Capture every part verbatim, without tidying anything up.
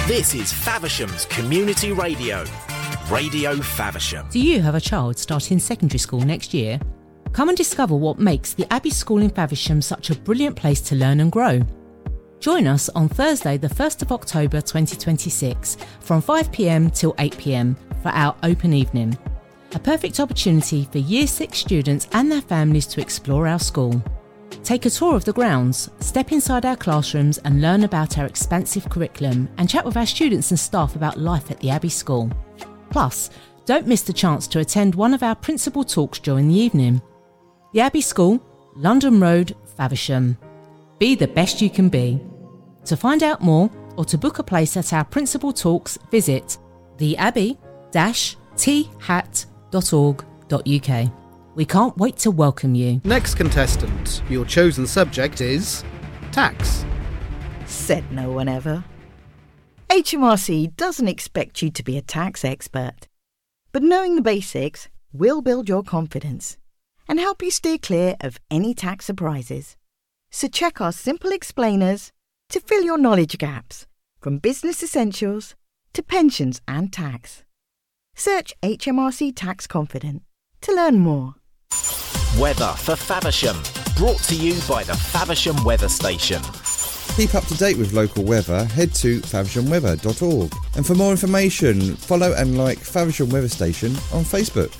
This is Faversham's Community Radio. Radio Faversham. Do you have a child starting secondary school next year? Come and discover what makes the Abbey School in Faversham such a brilliant place to learn and grow. Join us on Thursday the first of October twenty twenty-six from five p m till eight p m for our open evening. A perfect opportunity for Year six students and their families to explore our school. Take a tour of the grounds, step inside our classrooms and learn about our expansive curriculum and chat with our students and staff about life at the Abbey School. Plus, don't miss the chance to attend one of our principal talks during the evening. The Abbey School, London Road, Faversham. Be the best you can be. To find out more or to book a place at our principal talks, visit the abbey dash t hat dot org dot u k. We can't wait to welcome you. Next contestant, your chosen subject is tax. Said no one ever. H M R C doesn't expect you to be a tax expert, but knowing the basics will build your confidence and help you steer clear of any tax surprises. So check our simple explainers to fill your knowledge gaps, from business essentials to pensions and tax. Search H M R C Tax Confident to learn more. Weather for Faversham. Brought to you by the Faversham Weather Station. Keep up to date with local weather, head to faversham weather dot org. And for more information, follow and like Faversham Weather Station on Facebook.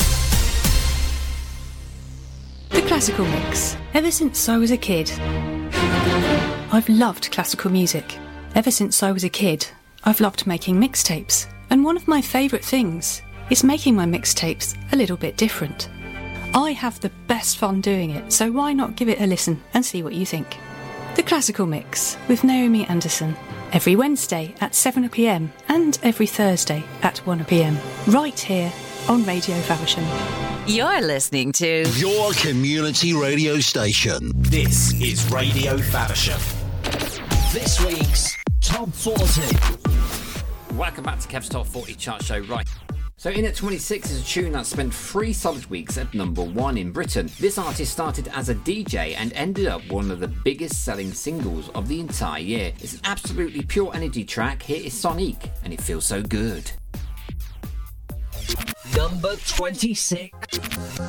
The Classical Mix. Ever since I was a kid, I've loved classical music. Ever since I was a kid, I've loved making mixtapes. And one of my favourite things is making my mixtapes a little bit different. I have the best fun doing it, so why not give it a listen and see what you think? The Classical Mix with Naomi Anderson. Every Wednesday at seven p m and every Thursday at one p m. Right here on Radio Faversham. You're listening to your community radio station. This is Radio Faversham. This week's Top forty. Welcome back to Kev's Top forty chart show. Right. So in at twenty-six is a tune that spent three solid weeks at number one in Britain. This artist started as a D J and ended up one of the biggest selling singles of the entire year. It's an absolutely pure energy track. Here is Sonique and It Feels So Good. Number twenty-six.